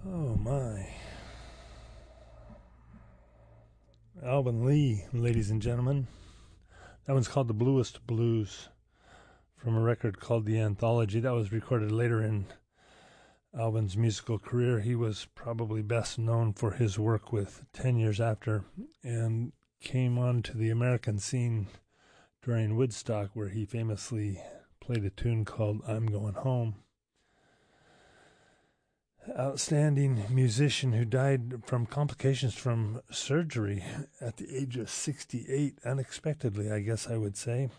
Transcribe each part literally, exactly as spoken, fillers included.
Oh my. Alvin Lee, ladies and gentlemen. That one's called The Bluest Blues from a record called The Anthology. That was recorded later in Alvin's musical career. He was probably best known for his work with Ten Years After and came onto the American scene during Woodstock, where he famously played a tune called I'm Going Home. Outstanding musician who died from complications from surgery at the age of sixty-eight, unexpectedly, I guess I would say.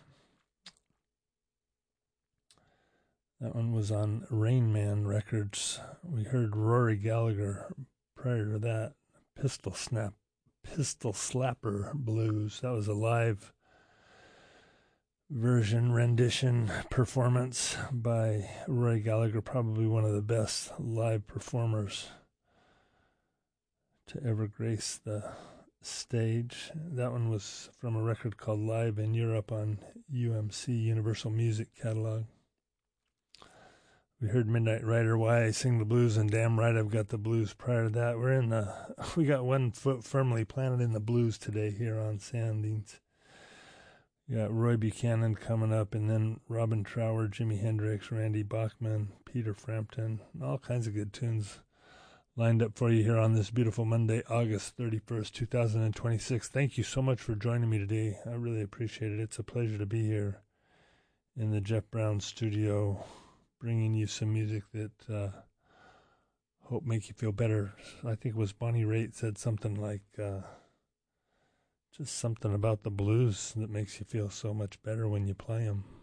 That one was on Rain Man Records. We heard Rory Gallagher prior to that, Pistol Snap, Pistol Slapper Blues. That was a live version, rendition, performance by Roy Gallagher, probably one of the best live performers to ever grace the stage. That one was from a record called Live in Europe on U M C, Universal Music Catalog. We heard Midnight Rider, Why I Sing the Blues, and Damn Right I've Got the Blues. Prior to that, we're in the, we got one foot firmly planted in the blues today here on Sandines. We got Roy Buchanan coming up, and then Robin Trower, Jimi Hendrix, Randy Bachman, Peter Frampton, all kinds of good tunes lined up for you here on this beautiful Monday, August thirty-first, twenty twenty-six. Thank you so much for joining me today. I really appreciate it. It's a pleasure to be here in the Jeff Brown studio, bringing you some music that uh, hope make you feel better. I think it was Bonnie Raitt said something like, uh, just something about the blues that makes you feel so much better when you play them.